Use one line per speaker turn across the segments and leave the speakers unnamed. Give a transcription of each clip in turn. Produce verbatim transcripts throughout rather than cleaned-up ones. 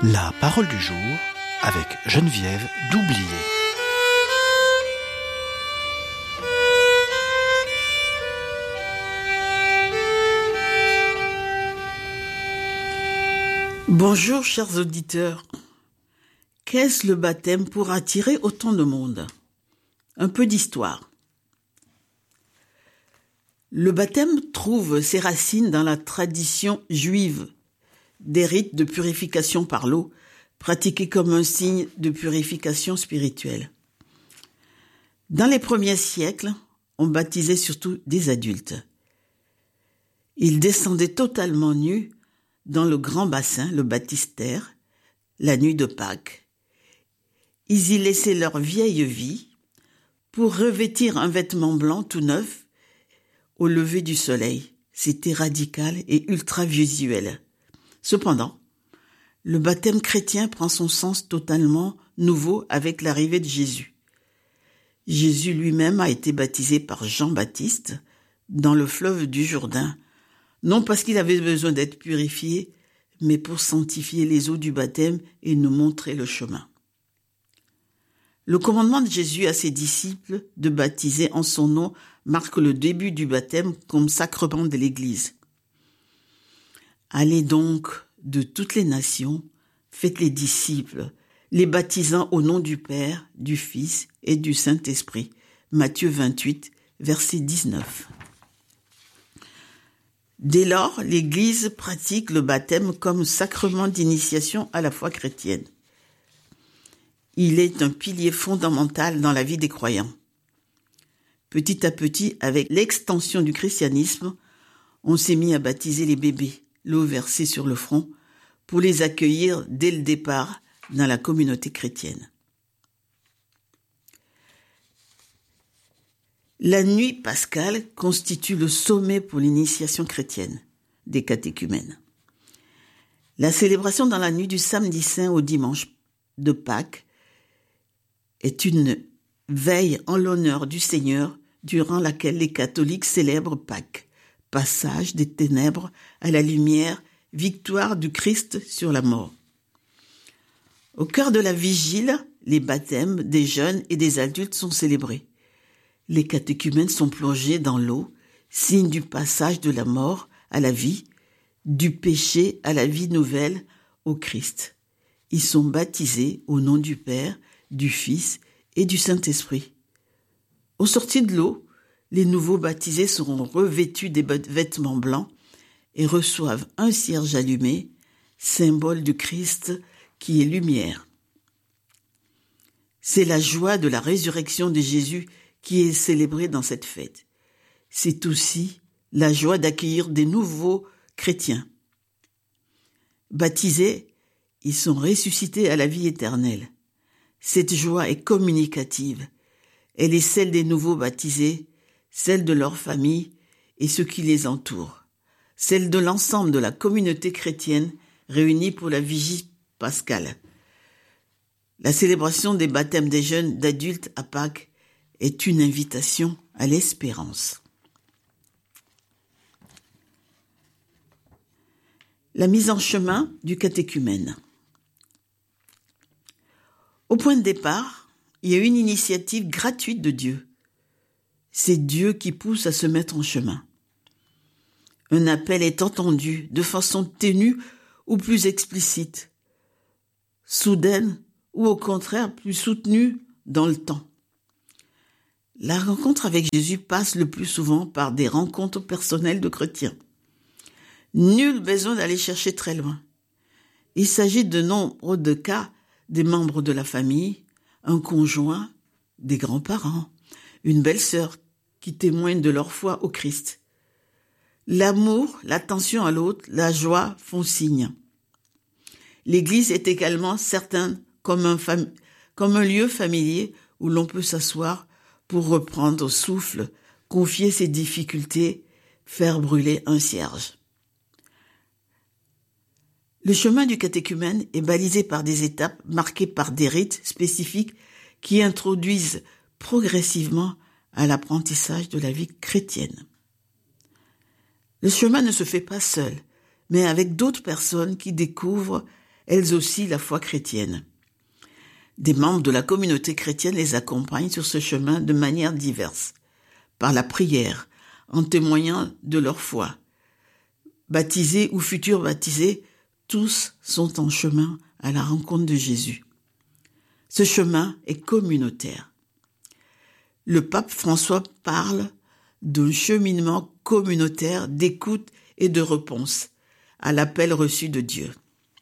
La parole du jour avec Geneviève Doublier.
Bonjour chers auditeurs. Qu'est-ce le baptême pour attirer autant de monde ? Un peu d'histoire. Le baptême trouve ses racines dans la tradition juive des rites de purification par l'eau, pratiqués comme un signe de purification spirituelle. Dans les premiers siècles, on baptisait surtout des adultes. Ils descendaient totalement nus dans le grand bassin, le baptistère, la nuit de Pâques. Ils y laissaient leur vieille vie pour revêtir un vêtement blanc tout neuf au lever du soleil. C'était radical et ultra visuel. Cependant, le baptême chrétien prend son sens totalement nouveau avec l'arrivée de Jésus. Jésus lui-même a été baptisé par Jean-Baptiste dans le fleuve du Jourdain, non parce qu'il avait besoin d'être purifié, mais pour sanctifier les eaux du baptême et nous montrer le chemin. Le commandement de Jésus à ses disciples de baptiser en son nom marque le début du baptême comme sacrement de l'Église. Allez donc de toutes les nations, faites les disciples, les baptisant au nom du Père, du Fils et du Saint-Esprit. Matthieu vingt-huit, verset dix-neuf. Dès lors, l'Église pratique le baptême comme sacrement d'initiation à la foi chrétienne. Il est un pilier fondamental dans la vie des croyants. Petit à petit, avec l'extension du christianisme, on s'est mis à baptiser les bébés, l'eau versée sur le front, pour les accueillir dès le départ dans la communauté chrétienne. La nuit pascale constitue le sommet pour l'initiation chrétienne des catéchumènes. La célébration dans la nuit du samedi saint au dimanche de Pâques est une veille en l'honneur du Seigneur durant laquelle les catholiques célèbrent Pâques, passage des ténèbres à la lumière, victoire du Christ sur la mort. Au cœur de la vigile, les baptêmes des jeunes et des adultes sont célébrés. Les catéchumènes sont plongés dans l'eau, signe du passage de la mort à la vie, du péché à la vie nouvelle au Christ. Ils sont baptisés au nom du Père, du Fils et du Saint-Esprit. Au sortir de l'eau, les nouveaux baptisés seront revêtus des vêtements blancs et reçoivent un cierge allumé, symbole du Christ qui est lumière. C'est la joie de la résurrection de Jésus qui est célébrée dans cette fête. C'est aussi la joie d'accueillir des nouveaux chrétiens. Baptisés, ils sont ressuscités à la vie éternelle. Cette joie est communicative. Elle est celle des nouveaux baptisés, celle de leur famille et ceux qui les entourent, celle de l'ensemble de la communauté chrétienne réunie pour la vigie pascale. La célébration des baptêmes des jeunes d'adultes à Pâques est une invitation à l'espérance. La mise en chemin du catéchumène. Au point de départ, il y a une initiative gratuite de Dieu. C'est Dieu qui pousse à se mettre en chemin. Un appel est entendu de façon ténue ou plus explicite, soudaine ou au contraire plus soutenue dans le temps. La rencontre avec Jésus passe le plus souvent par des rencontres personnelles de chrétiens. Nul besoin d'aller chercher très loin. Il s'agit de nombre de cas des membres de la famille, un conjoint, des grands-parents, une belle-sœur qui témoignent de leur foi au Christ. L'amour, l'attention à l'autre, la joie font signe. L'Église est également certaine comme un, fam- comme un lieu familier où l'on peut s'asseoir pour reprendre souffle, confier ses difficultés, faire brûler un cierge. Le chemin du catéchumène est balisé par des étapes marquées par des rites spécifiques qui introduisent progressivement à l'apprentissage de la vie chrétienne. Le chemin ne se fait pas seul, mais avec d'autres personnes qui découvrent elles aussi la foi chrétienne. Des membres de la communauté chrétienne les accompagnent sur ce chemin de manière diverse, par la prière, en témoignant de leur foi. Baptisés ou futurs baptisés, tous sont en chemin à la rencontre de Jésus. Ce chemin est communautaire. Le pape François parle d'un cheminement communautaire d'écoute et de réponse à l'appel reçu de Dieu.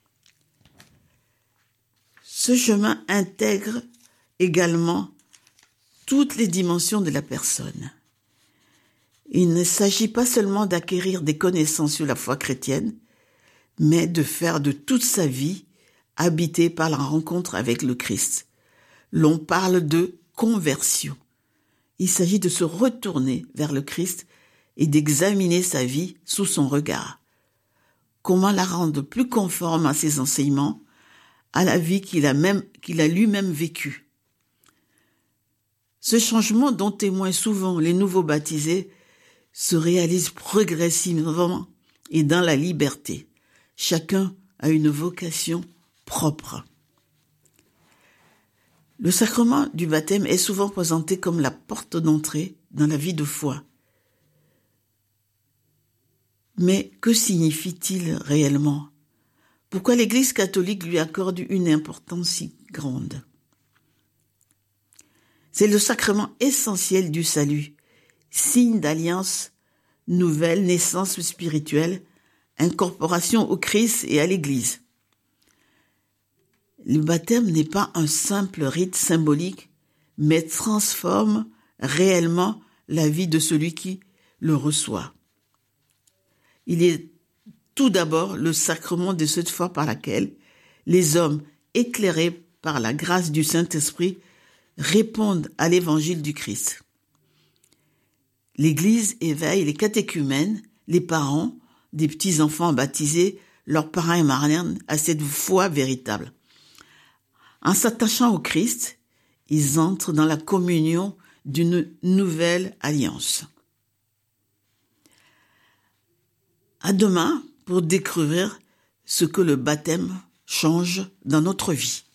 Ce chemin intègre également toutes les dimensions de la personne. Il ne s'agit pas seulement d'acquérir des connaissances sur la foi chrétienne, mais de faire de toute sa vie habitée par la rencontre avec le Christ. L'on parle de conversion. Il s'agit de se retourner vers le Christ et d'examiner sa vie sous son regard. Comment la rendre plus conforme à ses enseignements, à la vie qu'il a même, qu'il a lui-même vécue. Ce changement dont témoignent souvent les nouveaux baptisés se réalise progressivement et dans la liberté. Chacun a une vocation propre. Le sacrement du baptême est souvent présenté comme la porte d'entrée dans la vie de foi. Mais que signifie-t-il réellement ? Pourquoi l'Église catholique lui accorde une importance si grande ? C'est le sacrement essentiel du salut, signe d'alliance nouvelle, naissance spirituelle, incorporation au Christ et à l'Église. Le baptême n'est pas un simple rite symbolique, mais transforme réellement la vie de celui qui le reçoit. Il est tout d'abord le sacrement de cette foi par laquelle les hommes, éclairés par la grâce du Saint-Esprit, répondent à l'évangile du Christ. L'Église éveille les catéchumènes, les parents des petits-enfants baptisés, leurs parents et marraines à cette foi véritable. En s'attachant au Christ, ils entrent dans la communion d'une nouvelle alliance. À demain pour découvrir ce que le baptême change dans notre vie.